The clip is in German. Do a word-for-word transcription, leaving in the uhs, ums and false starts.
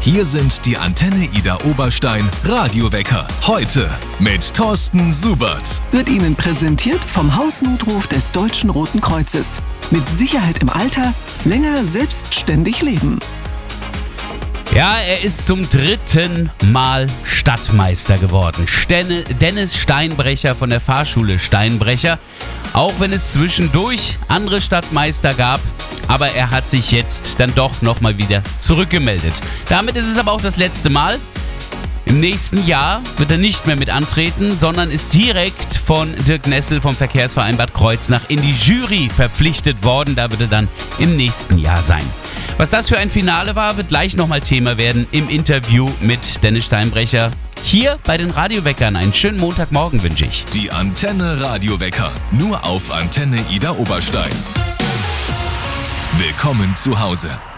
Hier sind die Antenne Ida Oberstein Radiowecker. Heute mit Thorsten Subert. Wird Ihnen präsentiert vom Hausnotruf des Deutschen Roten Kreuzes. Mit Sicherheit im Alter, länger selbstständig leben. Ja, er ist zum dritten Mal Stadtmeister geworden. Stenne, Dennis Steinbrecher von der Fahrschule Steinbrecher. Auch wenn es zwischendurch andere Stadtmeister gab, aber er hat sich jetzt dann doch nochmal wieder zurückgemeldet. Damit ist es aber auch das letzte Mal. Im nächsten Jahr wird er nicht mehr mit antreten, sondern ist direkt von Dirk Nessel vom Verkehrsverein Bad Kreuznach in die Jury verpflichtet worden. Da wird er dann im nächsten Jahr sein. Was das für ein Finale war, wird gleich nochmal Thema werden im Interview mit Dennis Steinbrecher. Hier bei den Radioweckern. Einen schönen Montagmorgen wünsche ich. Die Antenne Radiowecker. Nur auf Antenne Ida Oberstein. Willkommen zu Hause.